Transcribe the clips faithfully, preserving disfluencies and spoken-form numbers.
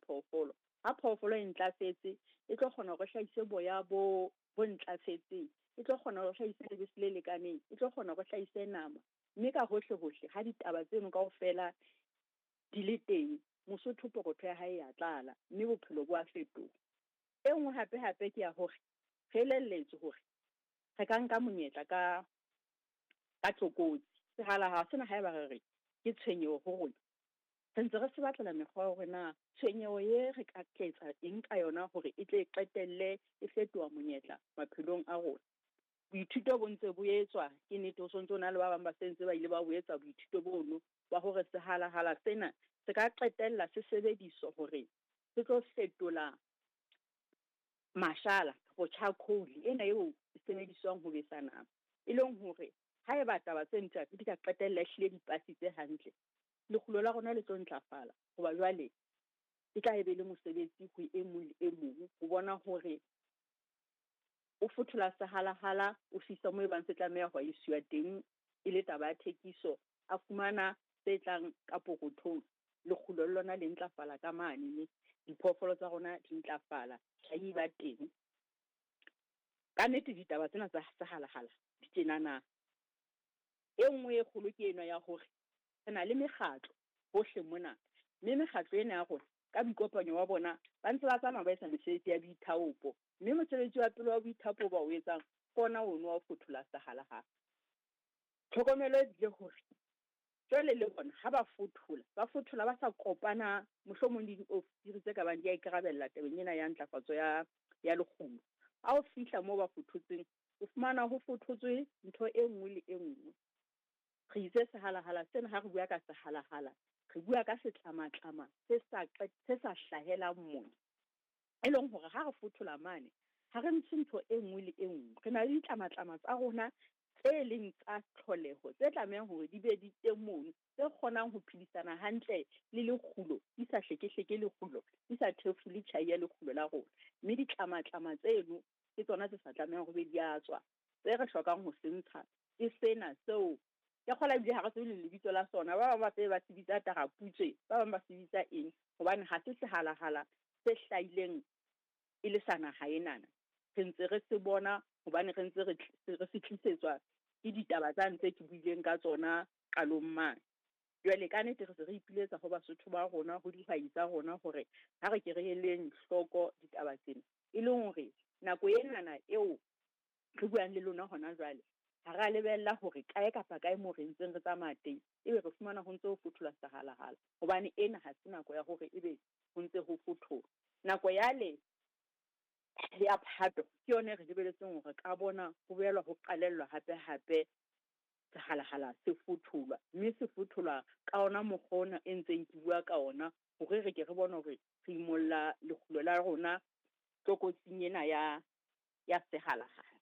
phoofolo ha phoofolo e ntlafetse e tlo kgona go hlahisa boya bo bo ntlafetseng e tlo kgona go hlahisa lebese le lekaneng e tlo kgona go hlahisa nama mme ka hohle hohle ha ditaba tseno kaofela di le teng Mosotho pokotho ya hae ya tlala mme bophelo bo a fetoha e nngwe hape hape ke ya hore re leletse hore re ka nka monyetla ka ka tlokotsi sehala ha sena haeba re re ke tshenyeho ho rona re ntse re se batlela mekgwa hore na tshenyeho ye re ka tletsa eng ka yona hore e tle qetelle e fetoha monyetla maphelong a rona boithuto bo ntse bo etswa ke nnete ho sontso na le ba bang ba sentse ba ile ba bo etsa boithuto bono ba hore sehala hala sena se ka qetella se sebediswa hore se tlo fetola mashala go charcoal ena eo e sebediswang ho besa nama e leng hore ha eba taba tse ntle di ka qetella hlile dipasi tse hantle lekgulo la rona le tlo ntlafala hoba jwale e tla ebe le mosebetsi ho e mong le e mong ho bona hore o fothola sehala hala o fisa mo e bang se tlameha ho isiwa teng e le taba ya thekiso a fumana se tlang ka pokothong lekgulo le lona le ntlafala ka mane diphoofolo tsa rona di ntlafala tlhahi ba teng ka nnete ditaba tsena tsa sehala hala di tjenana e nngwe e kgolo ke ena ya hore re na le mekgatlo hohle mona mme mekgatlo ena ya rona ka boikopanyo wa bona ba ntse ba tsamaya ba etsa mesebetsi ya boithaopo mme mosebetsi wa pele wa boithaopo ba o etsang kona ono wa fothola sehala hala tlhokomelo e bile hore jwale le bona ha ba fothola ba fothola ba sa kopana mohlomong le diofisiri tse ka bang di a ikarabella tabeng ena ya ntlafatso ya ya lekgulo ha o fihla moo ba fothotseng o fumana ho fothotswe ntho e nngwe le e nngwe re itse sehala hala sena ha re bua ka sehala hala re bua ka setlamatlama se sa se sa hlahelang mona e leng hore ha re fothola mane ha re ntshe ntho e nngwe le e nngwe re na le ditlamatlama tsa rona tse leng tsa tlholeho tse tlamehang hore di be di teng mono tse kgonang ho phedisana hantle le lekgulo di sa hleke-hleke lekgulo di sa thefule tjhai ya lekgulo la rona mme ditlamatlama tseno ke tsona tse sa tlamehang ho be di a tswa tse re hlokang ho se ntsha e sena seo ya kgola bile ha re tsebe lebitso la sona ba bang ba se ba se bitsa taraputswe ba bang ba se bitsa eng hobane ha se sehala hala se hlahileng e le sana ha enana re ntse re se bona hobane re ntse re re se tlisetswa ke ditaba tsa ntse ke buileng ka tsona qalong mane jwale ka nnete re se re ipiletsa ho Basotho ba rona ho dihwai tsa rona hore ha re ke re eleng hloko ditaba tsena e leng hore nako enana eo re buang le lona hona jwale ha ra lebella hore kae kapa kae mo re ntseng re tsamaya teng ebe re fumana ho ntse ho fothola sehala hala hobane ena ha se nako ya hore ebe ho ntse ho fothola nako yale ya Phato ke yone re lebeletseng hore ka bona ho boela ho qalellwa hape hape sehala hala se fotholwa mme se fotholwa ka ona mokgona e ntseng ke bua ka ona hore re ke re bona hore re imolla lekgulo la rona tlokotsing ena ya ya sehala hala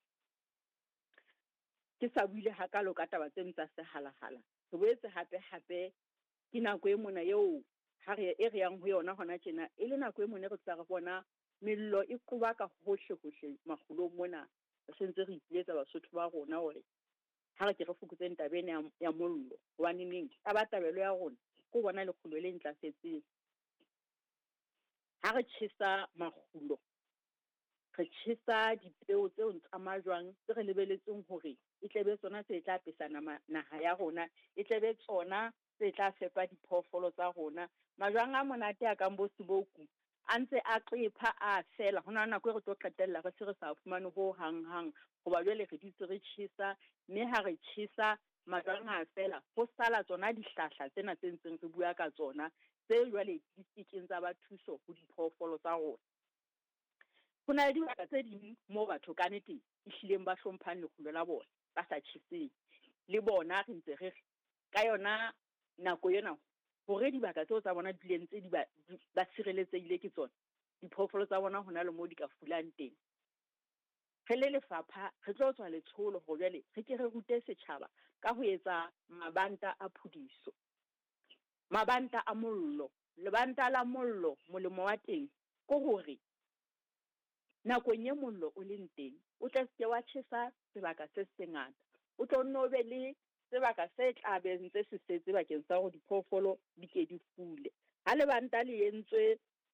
ke sa buile hakalo ka taba tse ntsa sehala hala re boetse hape hape ke nako e mona eo ha re e re yang ho yona hona tjena e le nako e mona re tla re bona mello e qoba ka hohle hohle makgulong mona re sentse re ipiletsa Basotho ba rona hore ha re ke re fokotseng tabeng ya, ya mollo hobane neng taba tabelo ya rona ko bona lekgulo le ntlafetseng ha re tjhesa makgulo re tjhesa dipeo tseo tsa majwang tse re lebeletseng hore e tlebe tsona tse tla pesana naha ya rona e tlebe tsona tse tla fepa diphoofolo tsa rona majwang a monate a kang bo seboku a ntse a qepha a fela hona nako e re tlo qetella re se re sa fumane ho hang hang hoba jwale re ditse re tjhesa mme ha re tjhesa majwang a fela ho sala tsona dihlahla tsena tse ntseng re bua ka tsona tse jwale di sekeng tsa ba thuso ho diphoofolo tsa rona ho na le dibaka tse ding moo batho ka nnete e hlileng ba hlomphang lekgulo la bona ba sa tjheseng le bona re ntse re ka yona nako ena hore dibaka tseo tsa bona di lentse di ba ba sireletsehile ke tsona diphoofolo tsa bona hona le moo di ka fulang teng re le lefapha re tlo tswa letsholo ho jwale re ke re rute setjhaba ka ho etsa mabanta a phudiso mabanta a mollo lebanta la mollo molemo wa teng ko hore nakong e mollo o leng teng o tla se wa tjhesa sebaka se sengata o tlo no be le sebaka se tla beng tse se setse bakeng sa hore diphoofolo di ke di fule ha lebanta le entswe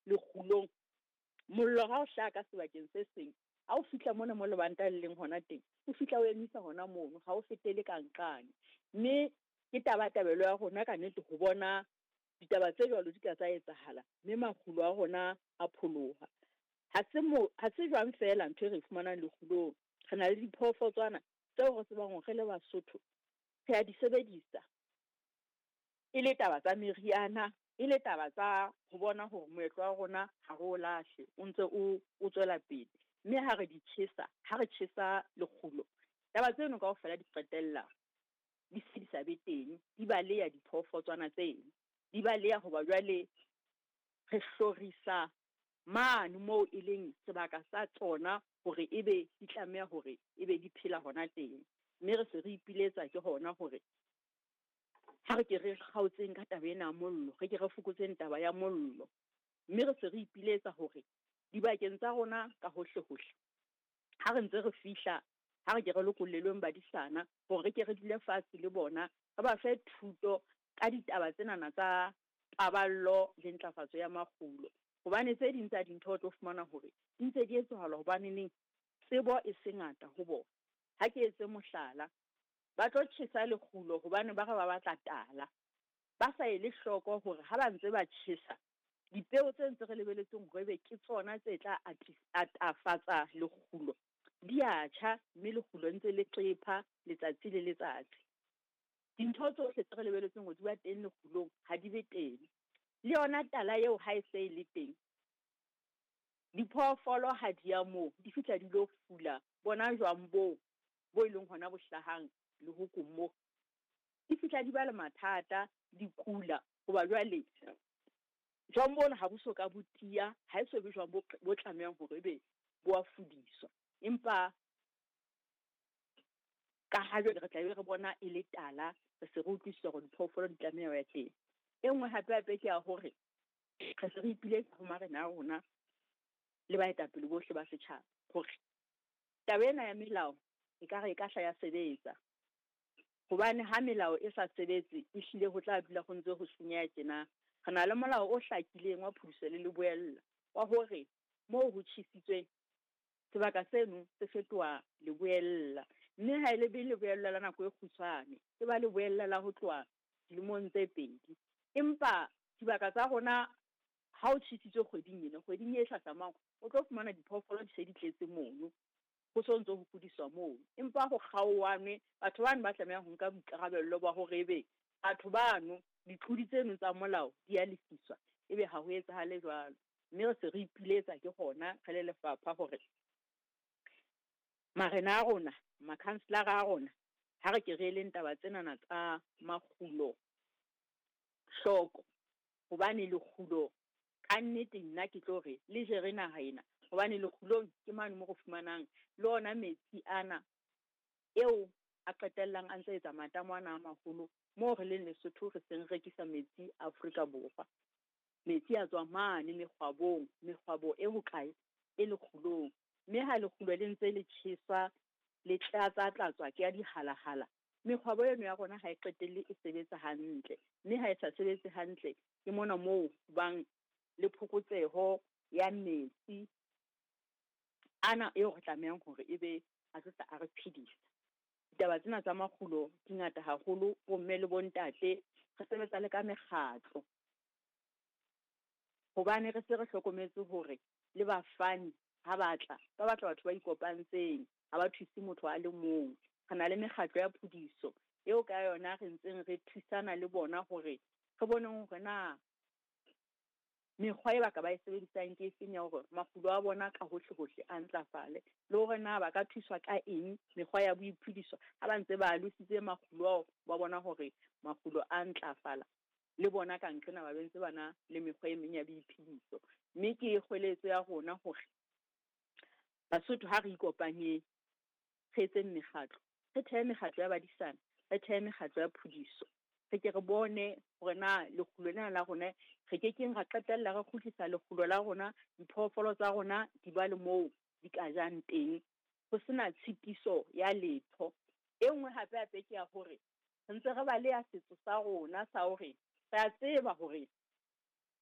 lekgulong mollo ha o hlaka ka sebakeng se seng ha o fihla mona mo lebanta le leng hona teng o fihla o emisa hona mono ha o fetele ka nqane mme ke tabatabelo ya rona ka nnete ho bona ditaba tse jwalo di ka tsa etsahala mme makgulo a rona a pholoha ha se mo ha se jwang fela ntho e re fumanang lekgulong re na le diphoofotswana tseo re tsebang hore re le Basotho re a di sebedisa e le taba tsa meriana e le taba tsa ho bona hore moetlo wa rona ha o lahle o ntse o o tswela pele mme ha re di tjhesa ha re tjhesa lekgulo taba tseno kaofela di qetella di se di sa be teng di baleya diphoofotswana tseno di baleya hoba jwale re hlorisa mane moo e leng sebaka sa tsona hore ebe di tlameha hore ebe di phela hona teng mme re se re ipiletsa ke hona hore ha re ke re kgautseng ka taba ena mollo re ke re fokotseng taba ya mollo mme re se re ipiletsa hore dibakeng tsa rona ka hohle hohle ha re ntse re fihla ha re ke re lokollelweng badisana hore re ke re dule fatshe le bona re ba fe thuto ka ditaba tsenana tsa paballo le ntlafatso ya makgulo hobane tse ding tsa dintho o tlo fumana hore di ntse di etsahala hobaneneng tsebo e se ngata ho bona ha ke etse mohlala ba tlo tjhesa lekgulo hobane ba re ba batla tala ba sa ele hloko hore ha ba ntse ba tjhesa dipeo tse ntse re lebeletseng hore ebe ke tsona tse tla atafatsa lekgulo di a tjha mme lekgulo ntse le qepha letsatsi le letsatsi dintho tsohle tse re lebeletseng hore di ba teng lekgulong ha di be teng le yona tala eo ha e se le teng diphoofolo ha di ya moo di fihla di lo fula bona jwang bo bo ileng hona bo hlahang le ho kumo di fihla di ba le mathata di kula hoba jwale jwang bona ha bo soka bo tia ha e so be jwang bo bo tlamehang hore ebe bo a fudiswa empa ka ha jwale re tla be re bona e le tala re se re utlwisisa hore diphoofolo di tlameha ho ya teng e nngwe hape hape ke ya hore re se re ipiletsa ho marena a rona le baetapele bohle ba setjhaba hore taba ena ya melao e ka re e ka hla ya sebetsa hobane ha melao e sa sebetse e hlile ho tla dula ho ntse ho senyeha tjena re na le molao o hlakileng wa phudiso le leboella wa hore moo ho tjhisitsweng sebaka seno se fetoha leboella mme ha ele be leboella la nako e kgutshwane e ba leboella la ho tloha dilemong tse pedi empa dibaka tsa rona ha o tjhisitswe kgweding ena kgweding e hlahlamang o tlo fumana diphoofolo di se di tletse mono ho so ntso ho fudiswa moo empa ho kgaohanwe batho bano ba tlameha ho nka boikarabello ba hore ebe batho bano ditlodi tseno tsa molao di a lefiswa ebe ha ho etsahale jwalo mme re se re ipiletsa ke hona re le lefapha hore marena a rona makhanselara a rona ha re ke re leng taba tsenana tsa makgulo hloko hobane lekgulo ka nnete nna ke tlo re le jere naha ena hobane lekgulong ke mane mo go fumanang le ona metsi ana eo a qetellang a ntse etsa matamo ana a maholo mo re leng Lesotho re seng rekisa metsi Afrika Borwa metsi a tswa mane mekgwabong mekgwabo e bokae e lekgulong mme ha lekgulo le ntse le tjhesa le tlatsa tlatswa ke ya dihalahala mekgwabo eno ya rona ha e qetelle e sebetsa hantle mme ha e sa sebetse hantle ke mona moo bang le phokotseho ya metsi ana eo re tlamehang hore ebe a tsa a re phedisa ditaba tsena tsa makgulo di ngata haholo bomme le bontate re sebetsa le ka mekgatlo hobane re se re hlokometse hore le bafani ha batla ba batla batho ba ikopantseng ha ba thuse motho a le mong re na le mekgatlo ya phudiso eo ka yona re ntseng re thusana le bona hore re bone hore na mekgwa e ba ka ba e sebedisang ke efeng ya hore makgulo a bona ka hohle hohle a ntlafale le hore na ba ka thuswa ka eng mekgwa ya boiphediso ha ba ntse ba lositse makgulo ao ba bona hore makgulo a ntlafala le bona ka nqena ba bentse bana le mekgwa e meng ya boiphediso mme ke kgweletso ya rona hore Basotho ha re ikopanye re etse mekgatlo re thehe mekgatlo ya badisana re thehe mekgatlo ya phudiso re ke re bone hore na lekgulo lena la rona re ke keng ra qetella re kgutlisa lekgulo la rona diphoofolo tsa rona di ba le moo di ka jang teng ho sena tshipiso ya letho e nngwe hape hape ke ya hore re ntse re ba le ya setso sa rona sa hore re a tseba hore